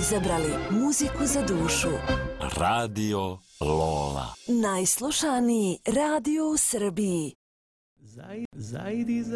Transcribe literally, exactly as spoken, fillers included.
izabrali muziku za dušu. Radio Lola. Najslušaniji radio u Srbiji. Zajdi za